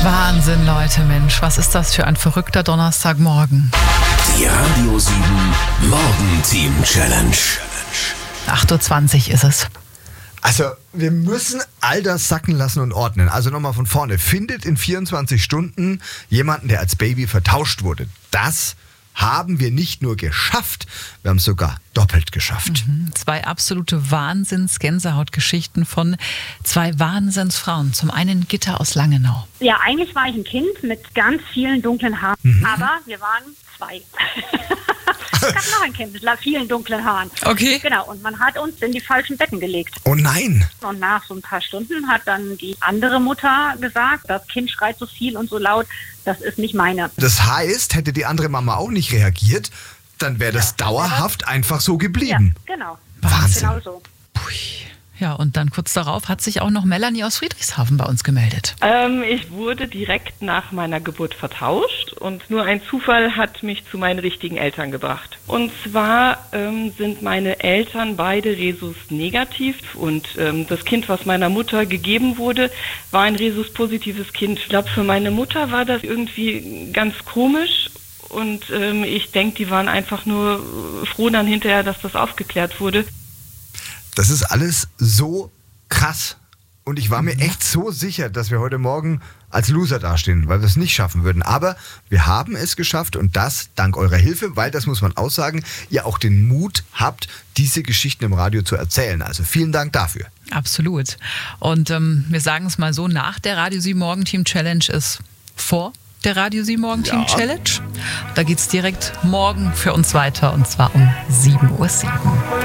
Wahnsinn, Leute, Mensch, was ist das für ein verrückter Donnerstagmorgen? Die Radio 7 Morgenteam Challenge. 8:20 Uhr ist es. Also, wir müssen all das sacken lassen und ordnen. Also nochmal von vorne. Findet in 24 Stunden jemanden, der als Baby vertauscht wurde. Das haben wir nicht nur geschafft, wir haben es sogar doppelt geschafft. 2 absolute Wahnsinns-Gänsehautgeschichten von 2 Wahnsinnsfrauen. Zum einen Gitta aus Langenau. Ja, eigentlich war ich ein Kind mit ganz vielen dunklen Haaren. Aber wir waren 2. Es gab noch ein Kind mit vielen dunklen Haaren. Okay. Genau, und man hat uns in die falschen Betten gelegt. Oh nein! Und nach so ein paar Stunden hat dann die andere Mutter gesagt, das Kind schreit so viel und so laut, das ist nicht meine. Das heißt, hätte die andere Mama auch nicht reagiert, dann wäre das dauerhaft einfach so Ja, geblieben. genau. Wahnsinn. Genau so. Pui. Ja, und dann kurz darauf hat sich auch noch Melanie aus Friedrichshafen bei uns gemeldet. Ich wurde direkt nach meiner Geburt vertauscht und nur ein Zufall hat mich zu meinen richtigen Eltern gebracht. Und zwar sind meine Eltern beide Rhesus negativ und das Kind, was meiner Mutter gegeben wurde, war ein Rhesus positives Kind. Ich glaube, für meine Mutter war das irgendwie ganz komisch. Und ich denke, die waren einfach nur froh dann hinterher, dass das aufgeklärt wurde. Das ist alles so krass. Und ich war mir echt so sicher, dass wir heute Morgen als Loser dastehen, weil wir es nicht schaffen würden. Aber wir haben es geschafft und das dank eurer Hilfe, weil, das muss man aussagen, ihr auch den Mut habt, diese Geschichten im Radio zu erzählen. Also vielen Dank dafür. Absolut. Und wir sagen es mal so, nach der Radio 7 Morgenteam Challenge ist vor der Radio 7 Morgenteam Challenge. Da geht es direkt morgen für uns weiter und zwar um 7:07 Uhr.